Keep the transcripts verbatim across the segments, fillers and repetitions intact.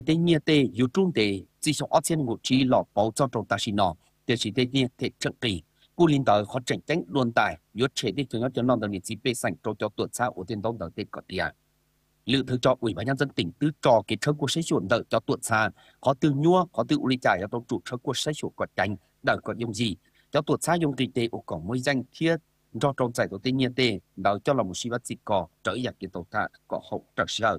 Tây nhiên tê yếu trung tê chỉ số áp trên ngũ trí lọ bảo cho trâu ta xin nọ để chỉ tây nhiên thể trận kỳ cú linh đạo họ tranh tranh luận tài yếu chế đi chúng nó cho nó được chỉ bê sành trâu cho tuột xa ở trên đông đảo tây cọt địa lựa thứ cho ủy ban nhân dân tỉnh tứ trò cái车của xây chuẩn đợi cho tuột xa có từ nhua có từ uli trả cho tông chủ车của xây chuẩn quạt tranh đợi còn dùng gì cho tuột xa dùng kinh tế ở cổng môi danh thiết do trâu giải tổ tây nhiên tê đợi cho là một sĩ vật dịch cò trở giặc cái tổ thạ có hậu trở sợ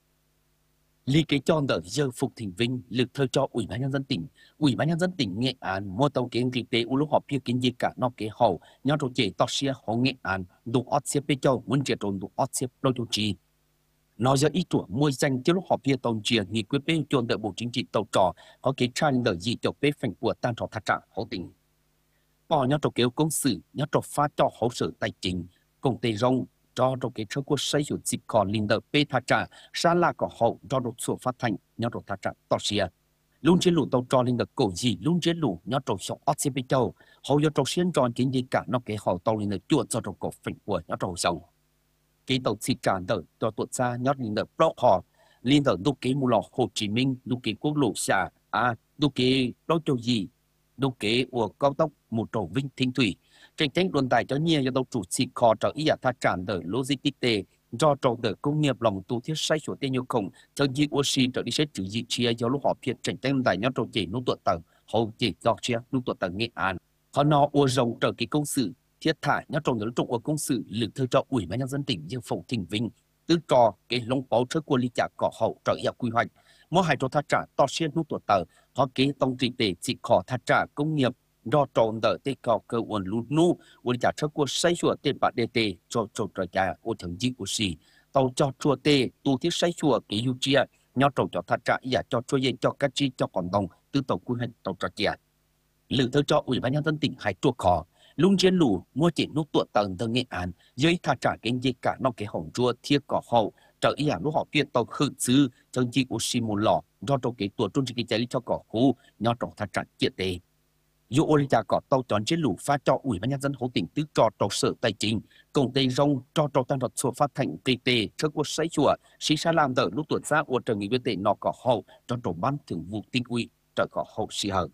Lý kế cho đợt giờ Phục Thịnh Vinh lực thơ cho Ủy ban nhân dân tỉnh, Ủy ban nhân dân tỉnh Nghệ An mua tàu kiến kinh tế u lúc họp phía kinh tế cả nó kế hậu, nhau trò chế tọt xe họ Nghệ An, đủ ót xe bê châu muốn chế trồn đủ ót xe lôi trò chi. Nó giờ ý tuổi mua danh cho lúc họp phía tàu chia nghị quyết bê chôn đợi bộ chính trị tàu trò, có kế tràn đợt gì cho bê phành của tan trò thắt trạng hậu tỉnh. Bỏ nhau trò kêu công sự, nhau trò phá cho hậu sự tài chính, công tê rong, cho trong cái车过使用只可领导被他trả沙拉个好cho được số phát thành nhau được他trảต่อเสีย luôn trên lũ tàu cho linh được cổ gì luôn trên lũ nhau trâu sống ớt xe bên châu hậu nhau trâu xuyên tròn kinh gì cả nó cái hậu tàu linh được chuột cho trâu cổ phình của nhau trâu sống cái tàu xịt tràn đợi cho tuột xa nhau linh được block họ linh được đúc cái mù lò Hồ Chí Minh đúc cái quốc lộ xả à đúc cái đôi châu gì đúc cái của cao tốc một trâu Vinh Thanh Thủy tranh tranh luận tài cho nhiều cho tàu chủ xịt kho trở ý thà tràn đợi logistics tệ do trâu đợi công nghiệp lòng tu thiết sai số tiền nhiều không cho gì oxy trở đi sẽ trừ gì chia do lúc họ phiền tranh tranh luận tài nhau trâu chỉ nút tuột tầng hậu chỉ do chia nút tuột tầng Nghệ An họ nó ô rồng trở cái công sự thiết thải nhau trâu nhớ trông ở công sự lực thơ cho Ủy ban nhân dân tỉnh Dương Phụng Thịnh Vinh tư trò cái lông báo trước của lý trả cỏ hậu trở ý quy hoạch mỗi hai trâu thà trả to xuyên nút tuột tầng họ kế tông trị tệ chỉ khó thà trả công nghiệp do trộn đỡ tê cao cơ uốn lút nu uốn trả trước của xây chùa tên bạc đê tê cho cho trời cha ô thường dị của sĩ tàu cho chùa tê tu thiết xây chùa kỹ hữu chia nhau trộn cho thắt trả giả cho chùa yên cho các chi cho còn đồng từ tàu quy hoạch tàu trà chia lựa thơ cho Ủy ban nhân dân tỉnh hải chùa khó lung trên lù mua chỉ nút tuột tầng từ Nghệ An dưới thắt trả kinh gì cả nó cái hỏng chùa thiết cỏ hậu trở ý hàng lúc họ biết tàu khử sư chân chi của sĩ một lò do trong cái tuột trung chỉ cái cho cỏ khu nhau trộn thắt trả chia tê dù ô gia có tàu chọn chế lũ phát cho Ủy ban nhân dân Hồ tỉnh tứ trò trò sở tài chính công ty rong cho trò tăng vật số phát thành tê tê trước của xây chùa sĩ sa làm đỡ lúc tuần ra của trường nghị viên tệ nó có hậu cho trò ban thường vụ tinh ủy trở có hậu sĩ hở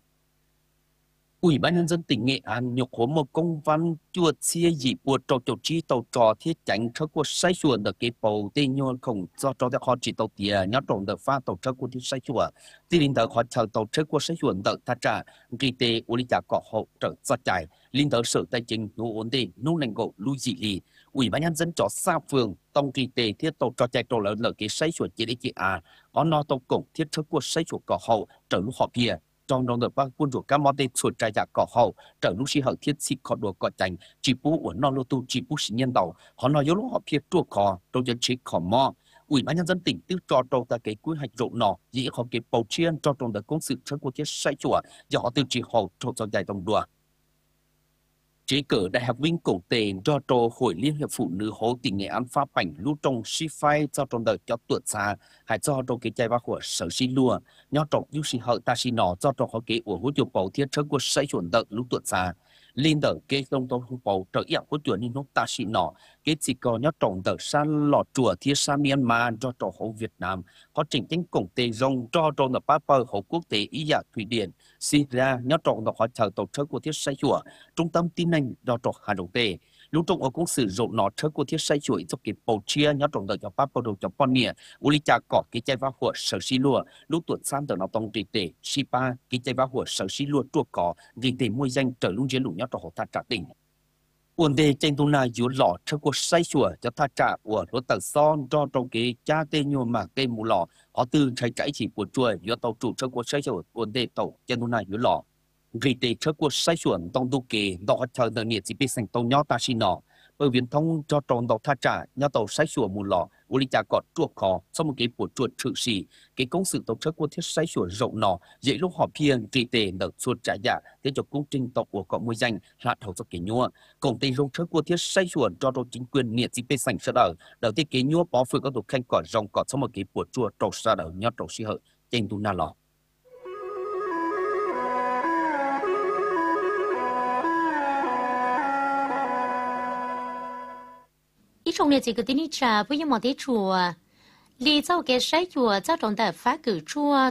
Ủy ban nhân dân tỉnh Nghệ An nhục hố một công văn chuột chia dị của trò trò chi tàu trò thiết tránh trước của xây chùa được cái bầu tên nhôn không do trò họ chỉ tàu tìa nhớ trồng được pha tàu trước của thiết xây chùa thì linh đạo họ chờ tàu trước của xây chùa được thà trả kinh tế của lý trả cọ hậu trở ra chạy linh đạo sở tài chính nô ổn định nô lãnh ngộ lưu dị lì Ủy ban nhân dân cho xa phường tông kinh tế thiết tàu cho chạy trò lớn là cái xây chùa chỉ để chị à có nó tàu cổng thiết trước của xây chùa cọ hậu trở lúc họ kia trong đó được bác quân chủ các món tên chuột trai giả cỏ hậu trở lúc khi họ thiết sĩ khó đùa cỏ chành chỉ bố của non lô tu chỉ bố sinh nhân đầu họ nói yếu lúc họ phía chua khó trong dân trí khó mò Ủy ban nhân dân tỉnh tư cho trâu ta cái quy hoạch rộng nọ dĩ họ cái bầu chiên cho trong được công sự trước của thiết sai chùa do họ từ chỉ hậu trong cho dài đồng đùa chế cử Đại học Vinh Cổ Tề do trò Hội Liên hiệp Phụ nữ Hồ tỉnh Nghệ An phát bảnh lưu trong si phai cho trong đời cho tuột xa hay cho trong cái chạy vào của sở si lùa nhau trọng như si hậu ta si nọ cho trong họ kế của hỗ trợ bảo thiết trước của xây chuẩn đợt lúc tuột xa liên đợt kế trong trong hỗ bảo trợ yếu hỗ trợ nên nó ta si nọ cái chỉ có nhau trọng đợt xa lọt chùa thiết xa Myanmar do trò Hồ Việt Nam họ chỉnh chính Cổ Tề rong cho trong đợt Pháp Bờ Hồ Quốc tế ý giả Thụy Điển Syria nhau trọng đợt họ chờ tổ chức của thiết xây chùa trung tâm tin anh do trò Hà Nội tề lúc trong ở cũng sử dụng nó trước của thiết xây chuỗi cho kịp bầu chia nhớ trồng đời cho pháp bầu cho con nè uli cha cọ cái chạy vào của sở xí lúa lúc tuột sam từ nó tông trị tề sipa cái chạy vào của sở xí lúa tuột cọ ghi tề môi danh trở luôn chiến lũ nhớ trò hồ ta trả tỉnh ổn đề trên tu na yếu lọ trước của xây chùa cho ta trả của lúa tờ son cho trong cái cha tê nhô mà tê mù lọ họ từ trái trái chỉ của chùa yếu tàu chủ trước của xây chùa ổn đề tàu trên tu na yếu lọ vì thế trước cuộc sai chuẩn trong tu kỳ đó chờ đợi nhiệt chỉ biết thành tàu nhỏ ta xin nọ bởi viễn thông cho tròn tàu tha trả nhỏ tàu sai chuẩn mù lọ uli cha cọt chuột khó sau một cái buổi chuột trự sĩ cái công sự tàu trước cuộc thiết sai chuẩn rộng nọ dễ lúc họ phiền vì thế đợt chuột trả giả thế cho công trình tàu của cọ môi danh là thầu cho cái nhua công ty rong trước cuộc thiết sai chuẩn cho đồ chính quyền nhiệt chỉ biết thành sợ đỡ đầu tiên cái nhua bỏ phương các tổ khanh cọt rong cọt sau một cái buổi chuột trầu sa đỡ nhỏ trầu si hợ trên tu na lọ ít trong này chỉ có tin ít trà với những món tết chùa lý do cái sai chùa cho trong đời phá cử chùa